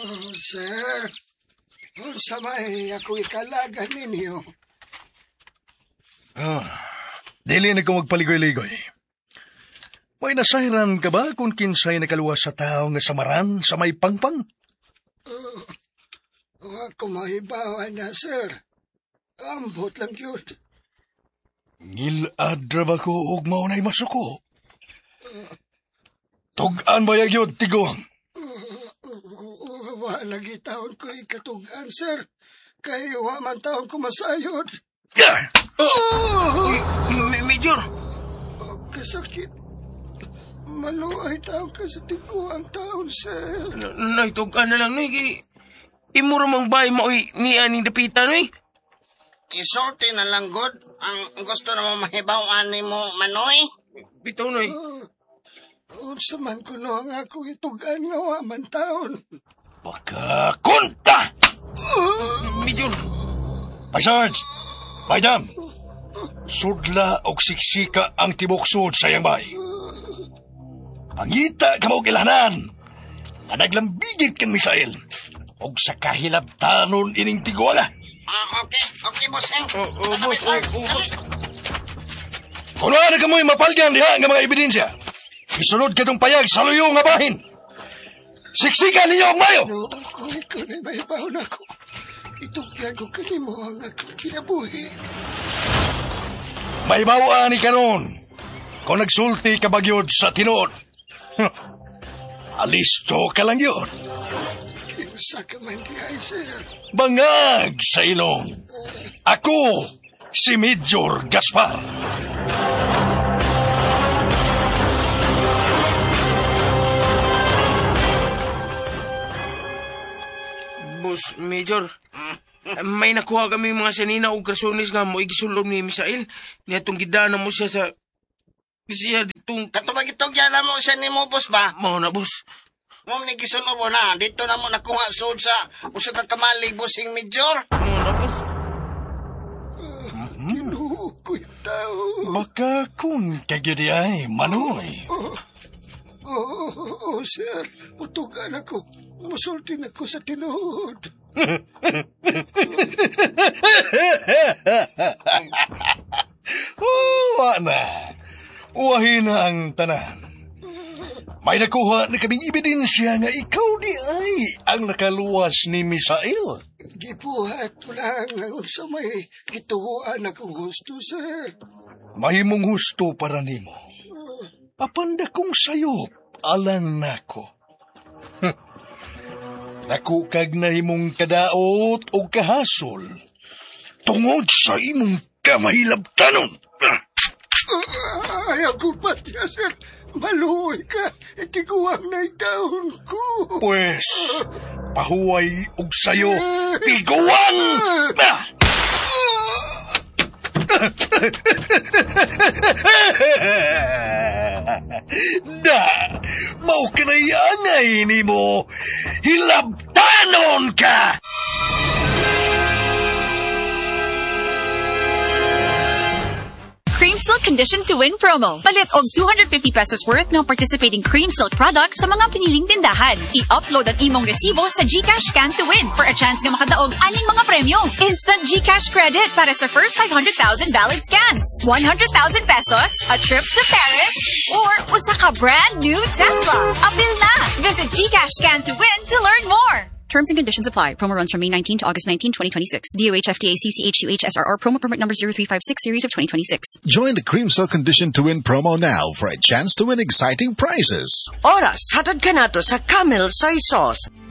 Sir, unsa may ako ikalagan ninyo? Dili na ko magpaligoy-ligoy. May nasayran ka ba kung kinsay nakaluwas sa tao nga samaran sa may pangpang? Ako mahibawa na, sir. Ambot lang yun. Ngilad ba ko og maunay masuko? Tugan ba yun, tigong? Wala taon ko ikatugan, sir. Kaya waman taon ko masayod. Major! Kasakit. Maluay taon ka sa tiguang taon, sir. Naitugan na lang, Noy. Imura mang bay maoy ni aning dapitan, Noy. Isulti na lang, God. Ang gusto na mo mahibaw ani mo, Manoy. Bitaw, Noy. Unsa man ko no ang ako itugan nga waman taon. Baka kunta! Major! Ay, Sarge! Madam! Sudla og siksika ang tibuksod sa iyang bay. Pangita ka mo kilahanan. Anaglambigit kang misail. Og sa kahilabtanon ining tiguala. Okay, bossing. Boss. Kung ano ka mo'y mapalgan diha nga mga ebidensya, isunod ka tong payag sa luyo nga bahin. Siksikan ninyo ang mayo! No, kung ikaw na may baon ako, itugyan ko kanimo ang akong kinabuhi. May bawaan ni kanon kung nagsulti ka bagyod sa tinuod. Alisto ka lang yun. Kinsa ka man di ay, sir. Bangag sa ilong. Ako, si Major Gaspar. Boss, Major. May nakuha kami mga sanina o krasunis nga mo igisulong ni Misael. Niya itong gidana mo siya sa... Siya ditong... Katubag itong yana mo siya ni mo, boss ba? Mao na, boss. Ngom ni gisuno mo na. Dito na mo nakuha sud sa uso ka kamalig, bossing Major. Mao na, boss. Kinuho ko'y tao. Baka kung kagiri ay Manoy. Sir. Mutugan ako. Musultin ako sa tinuod. Wala. Wahin na ang tanan. May nakuha na kaming ebidensya nga ikaw di ay ang nakaluwas ni Misael. Gibuhat ko lang ang unsa may gituhuan akong gusto, sir. Mahimong husto para nimo. Apanda kong sayop, alang nako. Naku kag na imong kadaot o kahasol tungod sa imong kamahilabtanon. Ayaw ko patya, sir. Maluoy ka. Tiguang na itaon ko. Pues, pahuway og sayo, tiguang! Da, mau kanayangay ni mo, hilabtanon ka! Cream Silk Condition to Win promo. Palit og 250 pesos worth ng participating Cream Silk products sa mga piniling tindahan. I-upload ang imong resibo sa GCash Scan to Win for a chance nga makadaog aning mga premyo. Instant GCash credit para sa first 500,000 valid scans. 100,000 pesos, a trip to Paris, or usa ka brand new Tesla. Apil na! Visit GCash Scan to Win to learn more. Terms and conditions apply. Promo runs from May 19 to August 19, 2026. DOH FDA CCH SRR promo permit number 0356 series of 2026. Join the Cream Silk Condition to Win promo now for a chance to win exciting prizes. Oras, hatod ka na to sa Camel Soy Sauce.